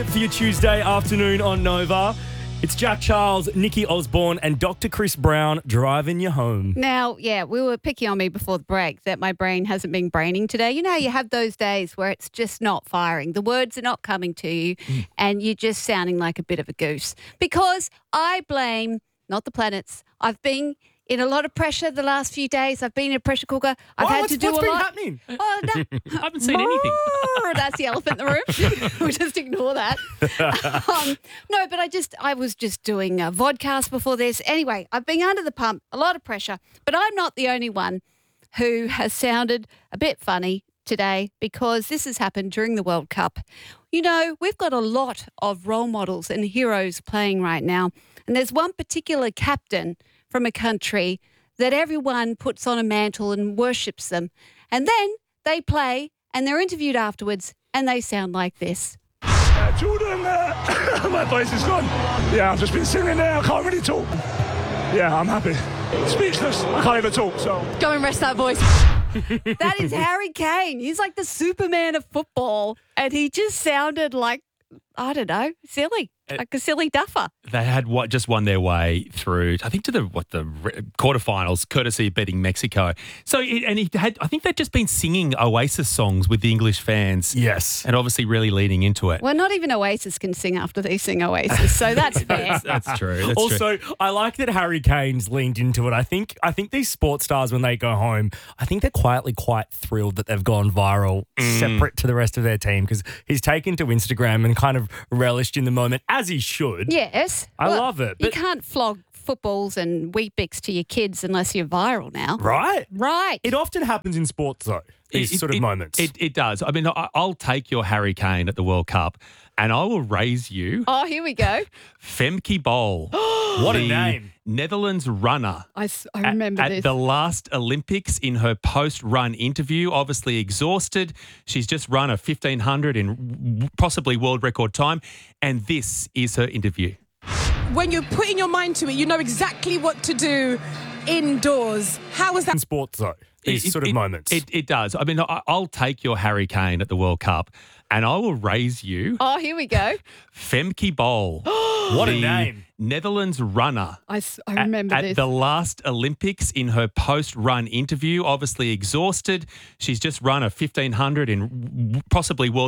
For your Tuesday afternoon on Nova, it's Jack Charles, Nikki Osborne and Dr. Chris Brown driving you home. Now, we were picking on me before the break that my brain hasn't been braining today. You know, you have those days where it's just not firing. The words are not coming to you and you're just sounding like a bit of a goose. Because I blame not the planets. I've been in a lot of pressure the last few days. I've been in a pressure cooker. I've had to do a lot. What's been happening? Oh, no. I haven't seen anything. That's the elephant in the room. We'll just ignore that. No, but I was just doing a vodcast before this. Anyway, I've been under the pump, a lot of pressure, but I'm not the only one who has sounded a bit funny today because this has happened during the World Cup. You know, we've got a lot of role models and heroes playing right now, and there's one particular captain from a country that everyone puts on a mantle and worships them. And then they play and they're interviewed afterwards and they sound like this. Jordan, my voice is gone. Yeah, I've just been singing there. I can't really talk. Yeah, I'm happy. Speechless. I can't even talk, so. Go and rest that voice. That is Harry Kane. He's like the Superman of football. And he just sounded like, I don't know, silly. Like a silly duffer. They had just won their way through, I think, to the quarterfinals, courtesy of beating Mexico. So, I think they'd just been singing Oasis songs with the English fans. Yes. And obviously really leading into it. Well, not even Oasis can sing after they sing Oasis, so that's fair. That's true. That's also, true. I like that Harry Kane's leaned into it. I think these sports stars, when they go home, I think they're quietly quite thrilled that they've gone viral separate to the rest of their team because he's taken to Instagram and kind of relished in the moment, as he should. Yes. I love it. You But, can't flog footballs and Weet-Bix to your kids unless you're viral now. right? Right. It often happens in sports, though, these sort of moments. It does. I mean, I'll take your Harry Kane at the World Cup and I will raise you Oh, here we go. Femke Bol. What a the name. Netherlands runner. I remember at this. the last Olympics, in her post-run interview, obviously exhausted. She's just run a 1,500 in possibly world record time. And this is her interview. When you're putting your mind to it, you know exactly what to do indoors. How was that? in sports, though, these sort of moments. It does. I mean, I'll take your Harry Kane at the World Cup and I will raise you Oh, here we go. Femke Bol. What a the name. Netherlands runner. I remember at this. the last Olympics, in her post-run interview, obviously exhausted. She's just run a 1,500 in possibly world